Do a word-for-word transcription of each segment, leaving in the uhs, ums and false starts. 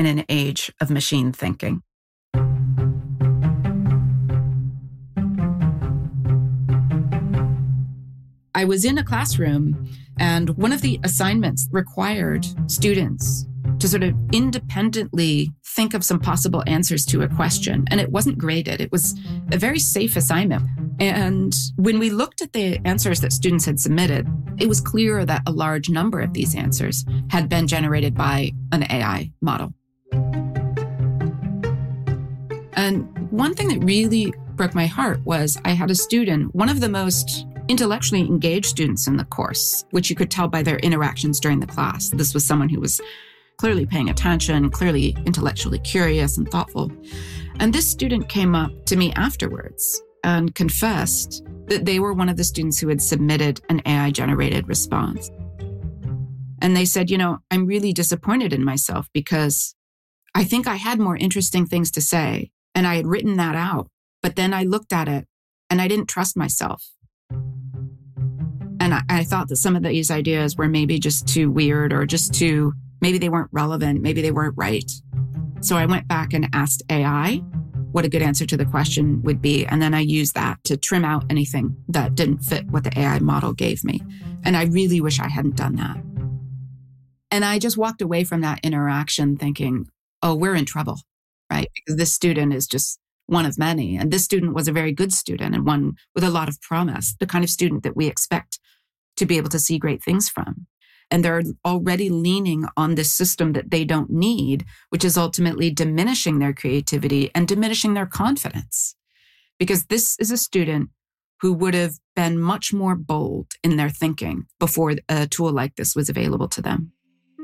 in an age of machine thinking. I was in a classroom, and one of the assignments required students to sort of independently think of some possible answers to a question. And it wasn't graded. It was a very safe assignment. And when we looked at the answers that students had submitted, it was clear that a large number of these answers had been generated by an A I model. And one thing that really broke my heart was I had a student, one of the most intellectually engaged students in the course, which you could tell by their interactions during the class. This was someone who was clearly paying attention, clearly intellectually curious and thoughtful. And this student came up to me afterwards and confessed that they were one of the students who had submitted an A I-generated response. And they said, you know, I'm really disappointed in myself because I think I had more interesting things to say and I had written that out. But then I looked at it and I didn't trust myself. And I, I thought that some of these ideas were maybe just too weird or just too, maybe they weren't relevant, maybe they weren't right. So I went back and asked A I what a good answer to the question would be. And then I used that to trim out anything that didn't fit what the A I model gave me. And I really wish I hadn't done that. And I just walked away from that interaction thinking, oh, we're in trouble, right? Because this student is just one of many. And this student was a very good student and one with a lot of promise, the kind of student that we expect to be able to see great things from. And they're already leaning on this system that they don't need, which is ultimately diminishing their creativity and diminishing their confidence. Because this is a student who would have been much more bold in their thinking before a tool like this was available to them.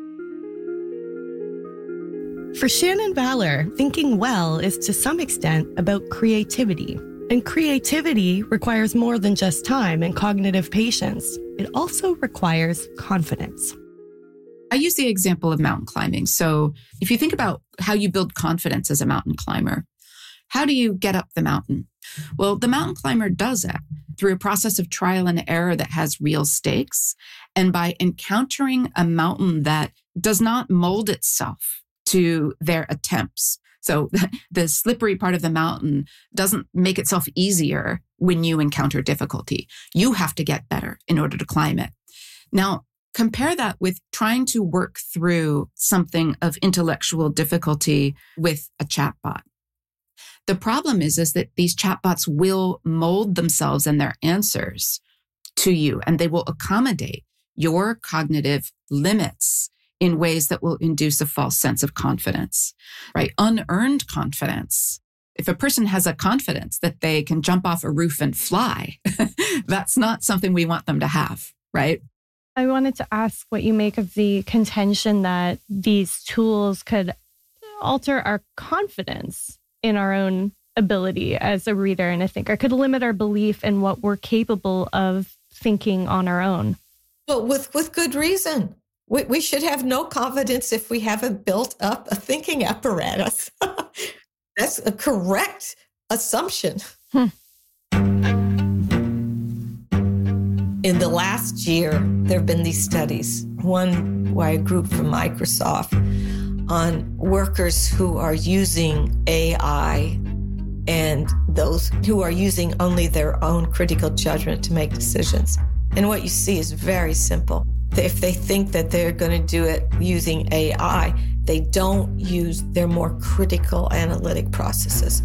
For Shannon Valor, thinking well is to some extent about creativity. And creativity requires more than just time and cognitive patience. It also requires confidence. I use the example of mountain climbing. So if you think about how you build confidence as a mountain climber, how do you get up the mountain? Well, the mountain climber does it through a process of trial and error that has real stakes, and by encountering a mountain that does not mold itself to their attempts. So the slippery part of the mountain doesn't make itself easier when you encounter difficulty. You have to get better in order to climb it. Now, compare that with trying to work through something of intellectual difficulty with a chatbot. The problem is, is that these chatbots will mold themselves and their answers to you, and they will accommodate your cognitive limits in ways that will induce a false sense of confidence, right? Unearned confidence. If a person has a confidence that they can jump off a roof and fly, that's not something we want them to have, right? I wanted to ask what you make of the contention that these tools could alter our confidence in our own ability as a reader and a thinker, could limit our belief in what we're capable of thinking on our own. Well, with, with good reason. We, we should have no confidence if we haven't built up a thinking apparatus. That's a correct assumption. Hmm. In the last year, there have been these studies, one by a group from Microsoft on workers who are using A I and those who are using only their own critical judgment to make decisions. And what you see is very simple. If they think that they're going to do it using A I, they don't use their more critical analytic processes.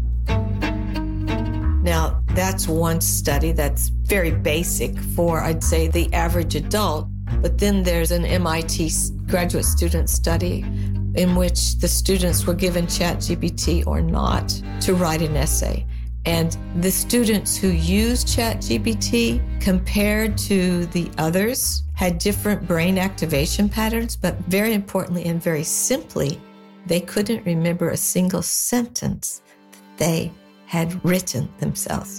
Now, that's one study that's very basic for, I'd say, the average adult. But then there's an M I T graduate student study in which the students were given ChatGPT or not to write an essay. And the students who used ChatGPT compared to the others had different brain activation patterns, but very importantly and very simply, they couldn't remember a single sentence that they had written themselves.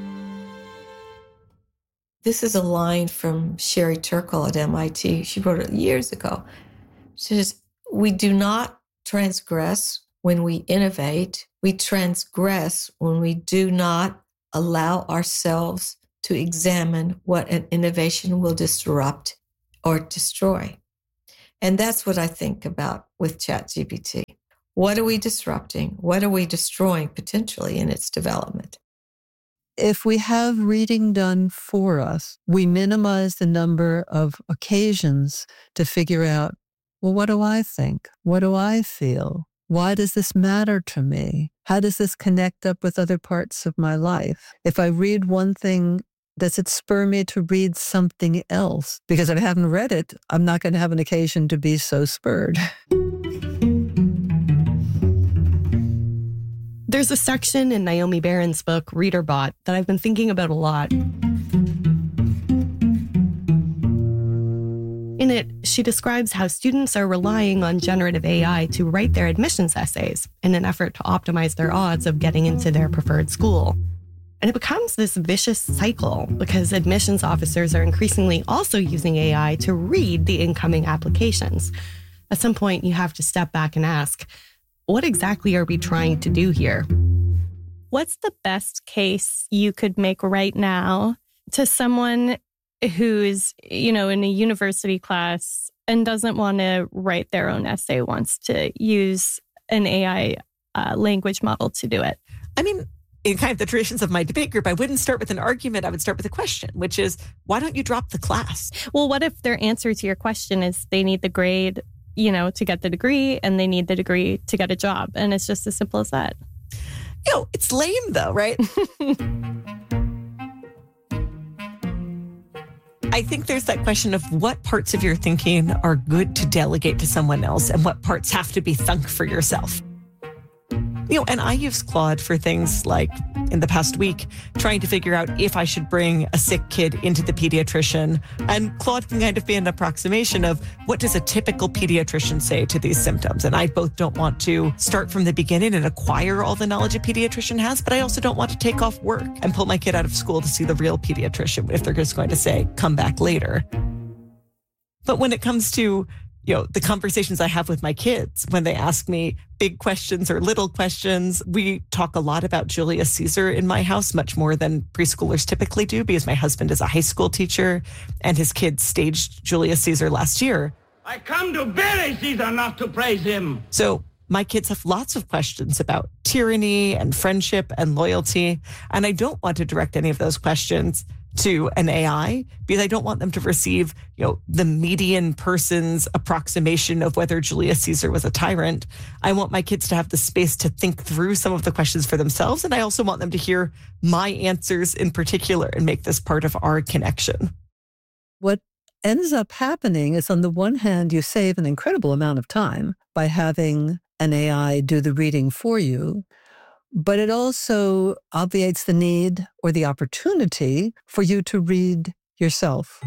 This is a line from Sherry Turkle at M I T. She wrote it years ago. She says, "We do not transgress when we innovate. We transgress when we do not allow ourselves to examine what an innovation will disrupt or destroy." And that's what I think about with ChatGPT. What are we disrupting? What are we destroying potentially in its development? If we have reading done for us, we minimize the number of occasions to figure out, well, what do I think? What do I feel? Why does this matter to me? How does this connect up with other parts of my life? If I read one thing, does it spur me to read something else? Because if I haven't read it, I'm not going to have an occasion to be so spurred. There's a section in Naomi Barron's book, ReaderBot, that I've been thinking about a lot. In it, she describes how students are relying on generative A I to write their admissions essays in an effort to optimize their odds of getting into their preferred school. And it becomes this vicious cycle because admissions officers are increasingly also using A I to read the incoming applications. At some point, you have to step back and ask, what exactly are we trying to do here? What's the best case you could make right now to someone who's, you know, in a university class and doesn't want to write their own essay, wants to use an A I uh, language model to do it? I mean, in kind of the traditions of my debate group, I wouldn't start with an argument. I would start with a question, which is, why don't you drop the class? Well, what if their answer to your question is they need the grade, you know, to get the degree, and they need the degree to get a job? And it's just as simple as that. You know, it's lame though, right? I think there's that question of what parts of your thinking are good to delegate to someone else and what parts have to be thunk for yourself. You know, and I use Claude for things like, in the past week, trying to figure out if I should bring a sick kid into the pediatrician. And Claude can kind of be an approximation of what does a typical pediatrician say to these symptoms. And I both don't want to start from the beginning and acquire all the knowledge a pediatrician has, but I also don't want to take off work and pull my kid out of school to see the real pediatrician if they're just going to say, come back later. But when it comes to you know, the conversations I have with my kids when they ask me big questions or little questions, we talk a lot about Julius Caesar in my house, much more than preschoolers typically do, because my husband is a high school teacher and his kids staged Julius Caesar last year. I come to bury Caesar, not to praise him. So my kids have lots of questions about tyranny and friendship and loyalty, and I don't want to direct any of those questions to an A I because I don't want them to receive, you know, the median person's approximation of whether Julius Caesar was a tyrant. I want my kids to have the space to think through some of the questions for themselves. And I also want them to hear my answers in particular and make this part of our connection. What ends up happening is, on the one hand, you save an incredible amount of time by having an A I do the reading for you. But it also obviates the need or the opportunity for you to read yourself.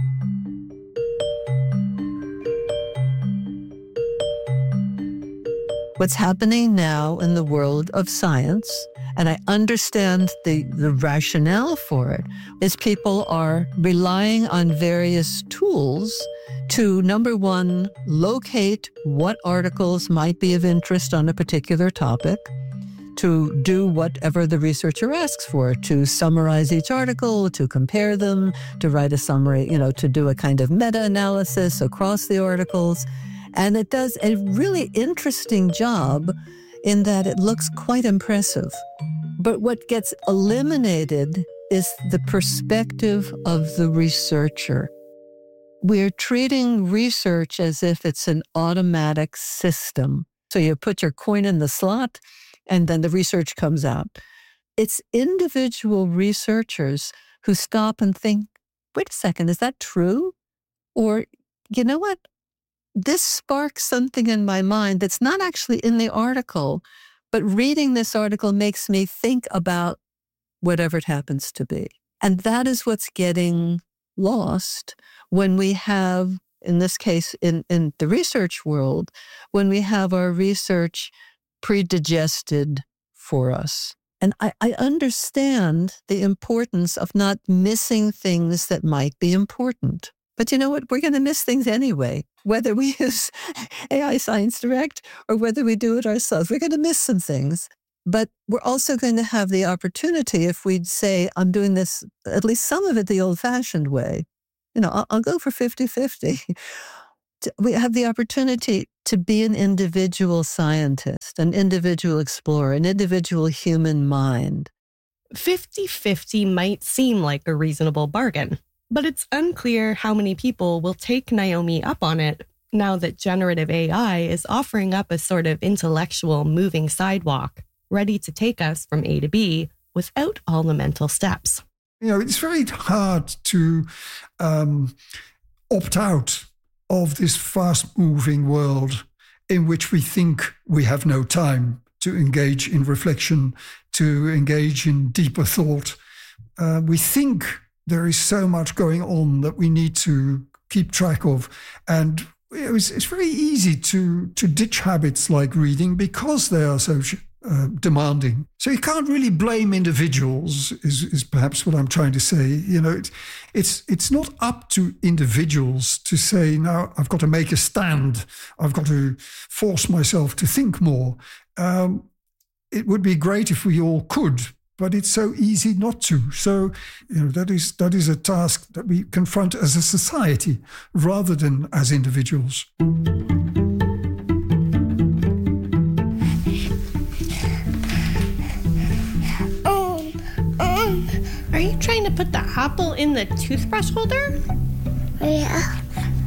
What's happening now in the world of science, and I understand the, the rationale for it, is people are relying on various tools to, number one, locate what articles might be of interest on a particular topic, to do whatever the researcher asks for, to summarize each article, to compare them, to write a summary, you know, to do a kind of meta-analysis across the articles. And it does a really interesting job in that it looks quite impressive. But what gets eliminated is the perspective of the researcher. We're treating research as if it's an automatic system. So you put your coin in the slot, and then the research comes out. It's individual researchers who stop and think, wait a second, is that true? Or, you know what? This sparks something in my mind that's not actually in the article, but reading this article makes me think about whatever it happens to be. And that is what's getting lost when we have, in this case, in, in the research world, when we have our research pre-digested for us. And I, I understand the importance of not missing things that might be important. But you know what? We're going to miss things anyway, whether we use A I Science Direct or whether we do it ourselves. We're going to miss some things. But we're also going to have the opportunity, if we'd say, I'm doing this, at least some of it the old-fashioned way, you know, I'll, I'll go for fifty-fifty. We have the opportunity to be an individual scientist. experienced, an individual explorer, an individual human mind. fifty-fifty might seem like a reasonable bargain, but it's unclear how many people will take Naomi up on it now that generative A I is offering up a sort of intellectual moving sidewalk, ready to take us from A to B without all the mental steps. You know, it's very hard to um, opt out of this fast-moving world in which we think we have no time to engage in reflection, to engage in deeper thought. Uh, we think there is so much going on that we need to keep track of. And it's, it's very easy to, to ditch habits like reading because they are so uh, demanding. So you can't really blame individuals, is, is perhaps what I'm trying to say. You know, it, it's it's not up to individuals to say, now I've got to make a stand. I've got to force myself to think more. Um, it would be great if we all could, but it's so easy not to. So, you know, that is that is a task that we confront as a society rather than as individuals. Are you trying to put the apple in the toothbrush holder? Yeah.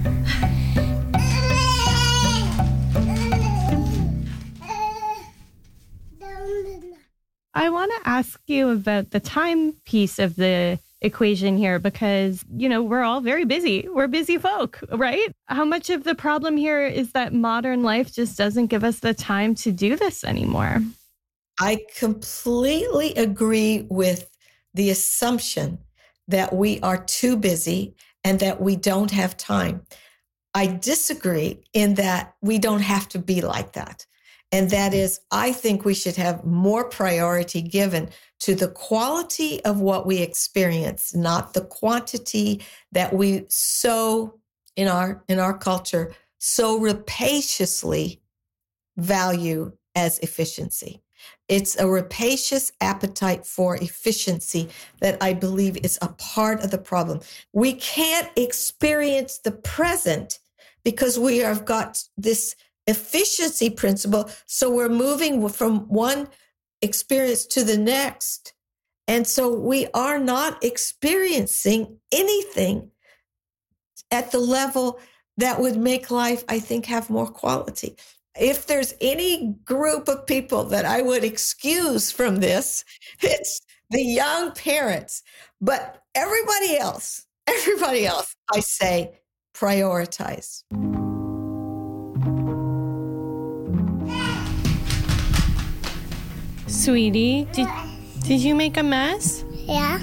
I want to ask you about the time piece of the equation here because, you know, we're all very busy. We're busy folk, right? How much of the problem here is that modern life just doesn't give us the time to do this anymore? I completely agree with the assumption that we are too busy and that we don't have time. I disagree in that we don't have to be like that. And that is, I think we should have more priority given to the quality of what we experience, not the quantity that we so, in our, in our culture, so rapaciously value as efficiency. It's a rapacious appetite for efficiency that I believe is a part of the problem. We can't experience the present because we have got this efficiency principle. So we're moving from one experience to the next. And so we are not experiencing anything at the level that would make life, I think, have more quality. If there's any group of people that I would excuse from this, it's the young parents. But everybody else, everybody else, I say, prioritize. Sweetie, did, did you make a mess? Yeah.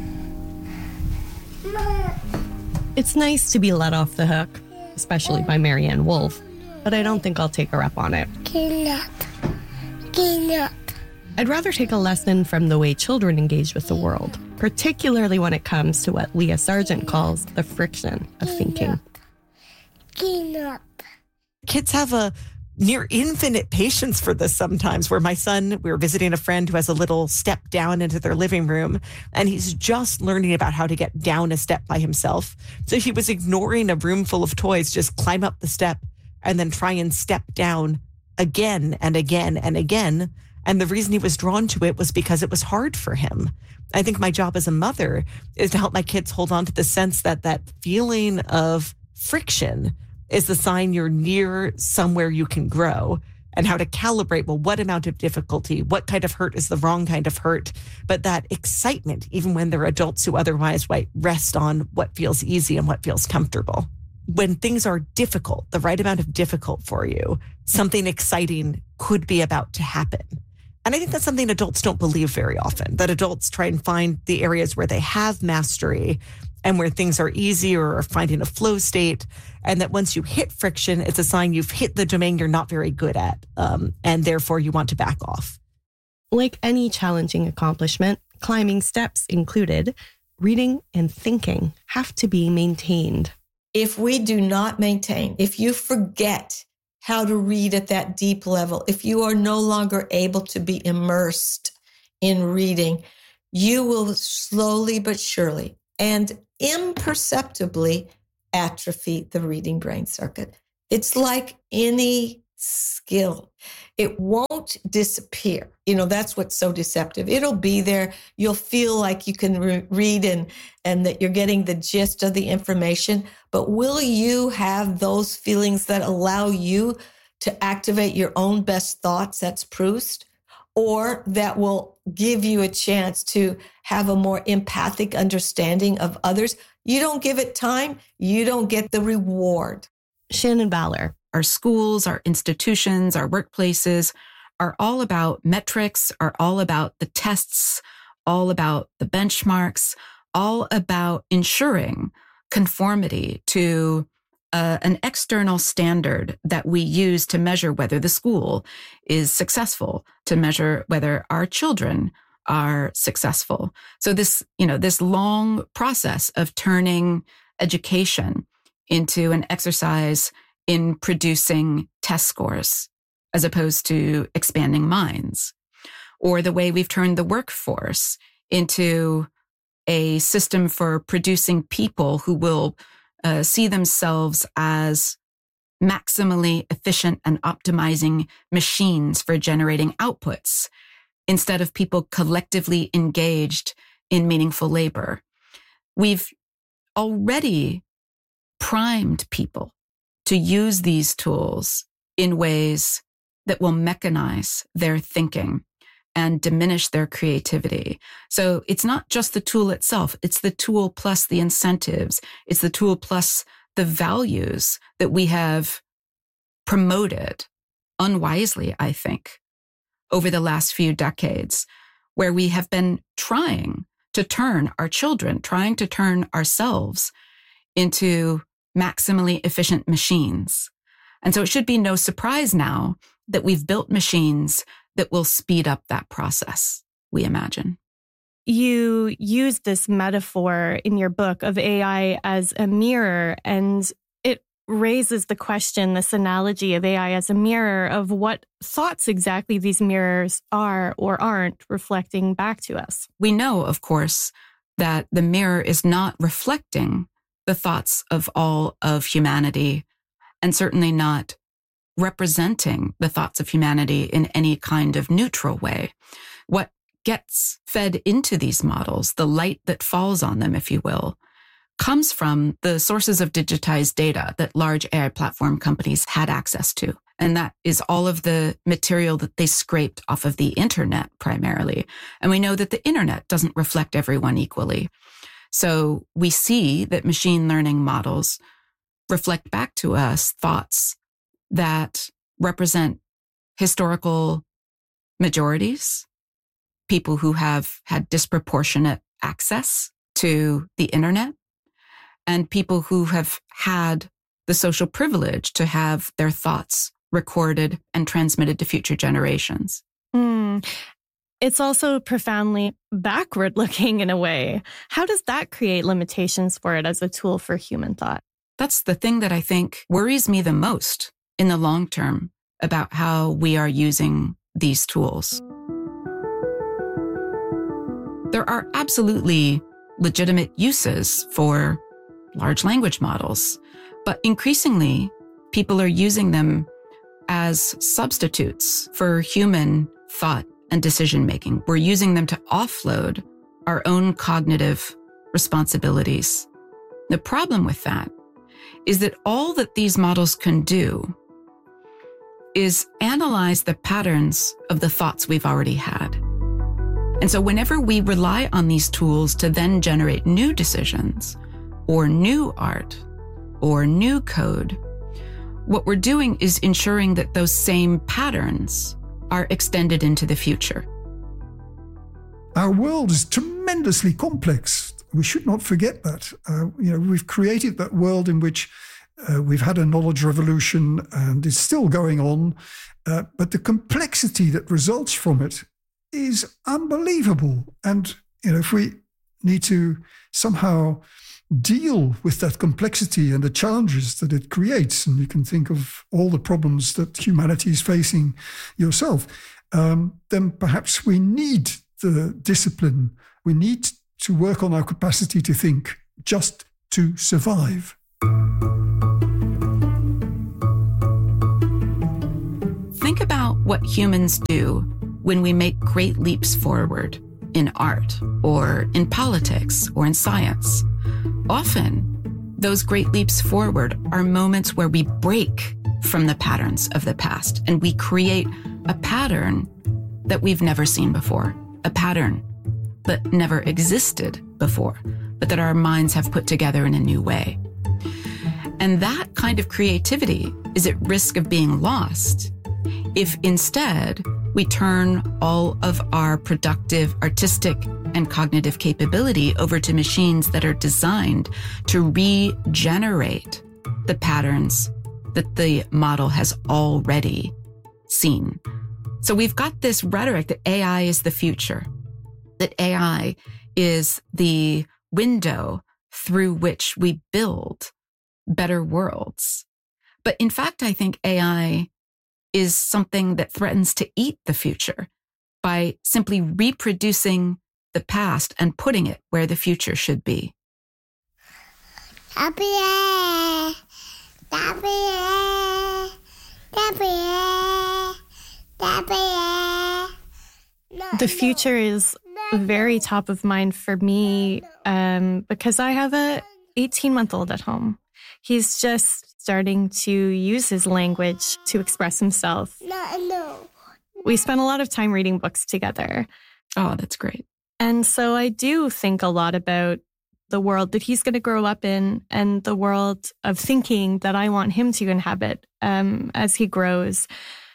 It's nice to be let off the hook, especially by Marianne Wolf, but I don't think I'll take her up on it. Clean up. Clean up. I'd rather take a lesson from the way children engage with the world, particularly when it comes to what Leah Sargent calls the friction of thinking. Clean up. Kids have a near infinite patience for this sometimes, where my son, we were visiting a friend who has a little step down into their living room, and he's just learning about how to get down a step by himself. So he was ignoring a room full of toys, just climb up the step and then try and step down again and again and again. And the reason he was drawn to it was because it was hard for him. I think my job as a mother is to help my kids hold on to the sense that that feeling of friction is the sign you're near somewhere you can grow, and how to calibrate, well, what amount of difficulty, what kind of hurt is the wrong kind of hurt, but that excitement, even when they're adults who otherwise might rest on what feels easy and what feels comfortable. When things are difficult, the right amount of difficult for you, something exciting could be about to happen. And I think that's something adults don't believe very often, that adults try and find the areas where they have mastery and where things are easy or are finding a flow state. And that once you hit friction, it's a sign you've hit the domain you're not very good at. Um, and therefore you want to back off. Like any challenging accomplishment, climbing steps included, reading and thinking have to be maintained. If we do not maintain, if you forget how to read at that deep level, if you are no longer able to be immersed in reading, you will slowly but surely and imperceptibly atrophy the reading brain circuit. It's like any skill. It won't disappear. You know, that's what's so deceptive. It'll be there. You'll feel like you can re- read and, and that you're getting the gist of the information. But will you have those feelings that allow you to activate your own best thoughts? That's Proust. Or that will give you a chance to have a more empathic understanding of others. You don't give it time, you don't get the reward. Shannon Ballor. Our schools, our institutions, our workplaces are all about metrics, are all about the tests, all about the benchmarks, all about ensuring conformity to uh, an external standard that we use to measure whether the school is successful, to measure whether our children are successful. So this, you know, this long process of turning education into an exercise in producing test scores as opposed to expanding minds, or the way we've turned the workforce into a system for producing people who will uh, see themselves as maximally efficient and optimizing machines for generating outputs instead of people collectively engaged in meaningful labor. We've already primed people to use these tools in ways that will mechanize their thinking and diminish their creativity. So it's not just the tool itself, it's the tool plus the incentives, it's the tool plus the values that we have promoted unwisely, I think, over the last few decades, where we have been trying to turn our children, trying to turn ourselves into maximally efficient machines. And so it should be no surprise now that we've built machines that will speed up that process, we imagine. You use this metaphor in your book of A I as a mirror, and it raises the question, this analogy of A I as a mirror, of what thoughts exactly these mirrors are or aren't reflecting back to us. We know, of course, that the mirror is not reflecting the thoughts of all of humanity, and certainly not representing the thoughts of humanity in any kind of neutral way. What gets fed into these models, the light that falls on them, if you will, comes from the sources of digitized data that large A I platform companies had access to. And that is all of the material that they scraped off of the internet primarily. And we know that the internet doesn't reflect everyone equally. So we see that machine learning models reflect back to us thoughts that represent historical majorities, people who have had disproportionate access to the internet, and people who have had the social privilege to have their thoughts recorded and transmitted to future generations. Mm. It's also profoundly backward looking in a way. How does that create limitations for it as a tool for human thought? That's the thing that I think worries me the most in the long term about how we are using these tools. There are absolutely legitimate uses for large language models, but increasingly people are using them as substitutes for human thought and decision-making. We're using them to offload our own cognitive responsibilities. The problem with that is that all that these models can do is analyze the patterns of the thoughts we've already had. And so whenever we rely on these tools to then generate new decisions or new art or new code, what we're doing is ensuring that those same patterns are extended into the future. Our world is tremendously complex. We should not forget that. Uh, you know, we've created that world in which uh, we've had a knowledge revolution, and it's still going on. Uh, but the complexity that results from it is unbelievable. And you know, if we need to somehow deal with that complexity and the challenges that it creates, and you can think of all the problems that humanity is facing yourself, um, then perhaps we need the discipline. We need to work on our capacity to think just to survive. what humans do when we make great leaps forward in art or in politics or in science. Often, those great leaps forward are moments where we break from the patterns of the past and we create a pattern that we've never seen before, a pattern that never existed before, but that our minds have put together in a new way. And that kind of creativity is at risk of being lost if instead we turn all of our productive, artistic, and cognitive capability over to machines that are designed to regenerate the patterns that the model has already seen. So we've got this rhetoric that A I is the future, that A I is the window through which we build better worlds. But in fact, I think A I is something that threatens to eat the future by simply reproducing the past and putting it where the future should be. The future is very top of mind for me um, because I have a eighteen-month-old at home. He's just starting to use his language to express himself. No, no. We spent a lot of time reading books together. Oh, that's great. And so I do think a lot about the world that he's going to grow up in and the world of thinking that I want him to inhabit um, as he grows.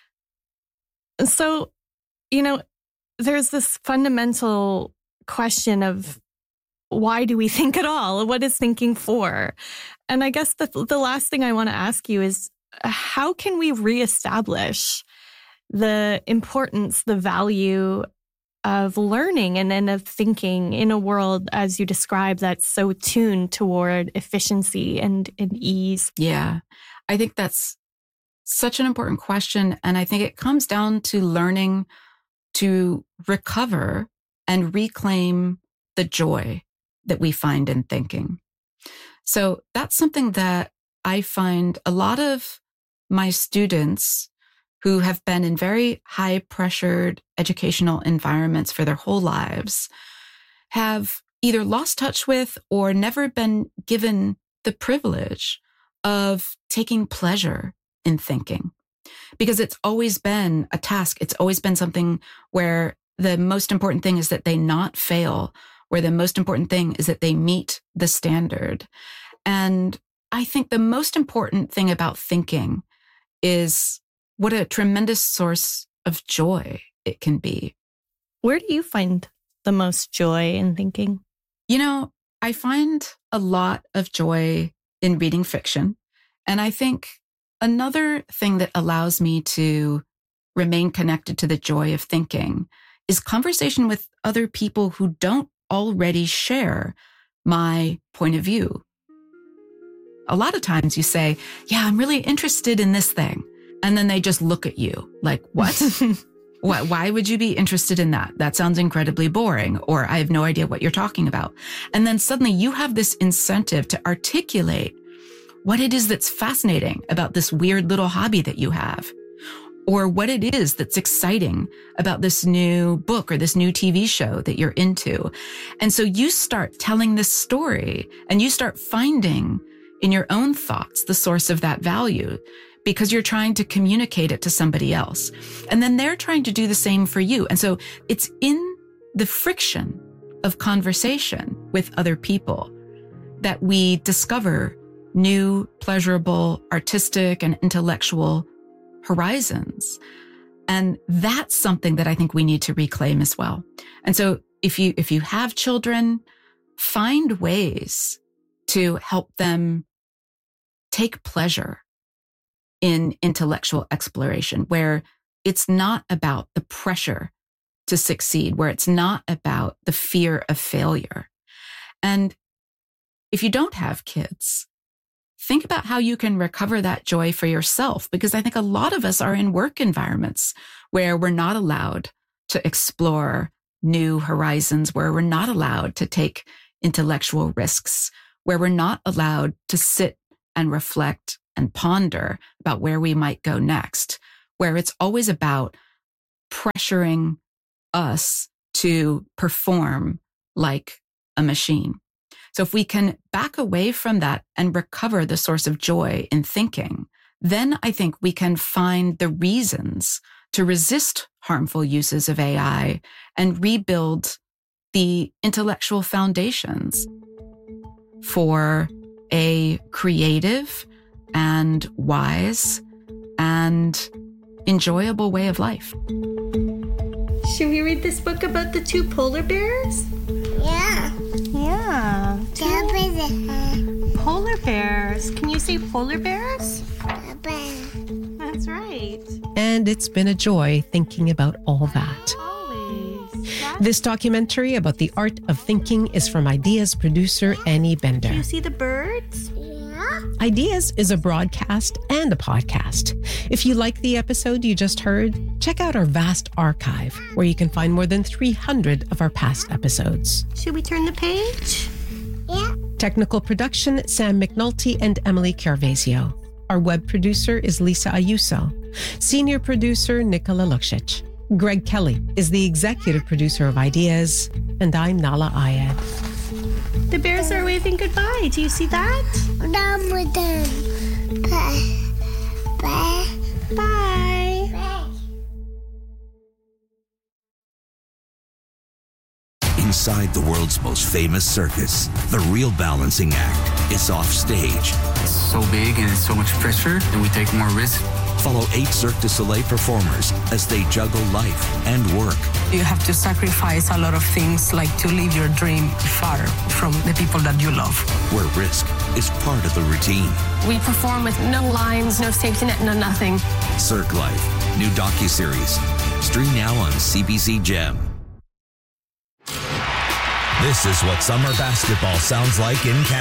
So, you know, there's this fundamental question of why do we think at all? What is thinking for? And I guess the, the last thing I want to ask you is, how can we reestablish the importance, the value of learning and then of thinking in a world, as you describe, that's so tuned toward efficiency and, and ease? Yeah, I think that's such an important question. And I think it comes down to learning to recover and reclaim the joy that we find in thinking. So that's something that I find a lot of my students who have been in very high pressured educational environments for their whole lives have either lost touch with or never been given the privilege of taking pleasure in thinking. Because it's always been a task. It's always been something where the most important thing is that they not fail, where the most important thing is that they meet the standard. And I think the most important thing about thinking is what a tremendous source of joy it can be. Where do you find the most joy in thinking? You know, I find a lot of joy in reading fiction. And I think another thing that allows me to remain connected to the joy of thinking is conversation with other people who don't already share my point of view. A lot of times you say, yeah, I'm really interested in this thing. And then they just look at you like, what? Why, why would you be interested in that? That sounds incredibly boring, or I have no idea what you're talking about. And then suddenly you have this incentive to articulate what it is that's fascinating about this weird little hobby that you have, or what it is that's exciting about this new book or this new T V show that you're into. And so you start telling this story and you start finding in your own thoughts the source of that value, because you're trying to communicate it to somebody else. And then they're trying to do the same for you. And so it's in the friction of conversation with other people that we discover new, pleasurable, artistic, and intellectual horizons. And that's something that I think we need to reclaim as well. And so if you, if you have children, find ways to help them take pleasure in intellectual exploration, where it's not about the pressure to succeed, where it's not about the fear of failure. And if you don't have kids, think about how you can recover that joy for yourself, because I think a lot of us are in work environments where we're not allowed to explore new horizons, where we're not allowed to take intellectual risks, where we're not allowed to sit and reflect and ponder about where we might go next, where it's always about pressuring us to perform like a machine. So if we can back away from that and recover the source of joy in thinking, then I think we can find the reasons to resist harmful uses of A I and rebuild the intellectual foundations for a creative and wise and enjoyable way of life. Should we read this book about the two polar bears? Yeah. Yeah. Two Polar bears. Can you say polar bears? bear. That's right. And it's been a joy thinking about all that. Always. This documentary about the art of thinking is from Ideas producer Annie Bender. Do you see the birds? Yeah. Ideas is a broadcast and a podcast. If you like the episode you just heard, check out our vast archive, where you can find more than three hundred of our past episodes. Should we turn the page? Yeah. Technical production, Sam McNulty and Emily Carvazio. Our web producer is Lisa Ayuso. Senior producer, Nicola Luksic. Greg Kelly is the executive producer of Ideas, and I'm Nala Ayed. The bears are waving goodbye. Do you see that? Done with them. Bye. Bye. Bye. Bye. Inside the world's most famous circus, the real balancing act is off stage. It's so big and it's so much pressure that we take more risk. Follow eight Cirque du Soleil performers as they juggle life and work. You have to sacrifice a lot of things, like to live your dream far from the people that you love. Where risk is part of the routine. We perform with no lines, no safety net, no nothing. Cirque Life, new docuseries. Stream now on C B C Gem. This is what summer basketball sounds like in Canada.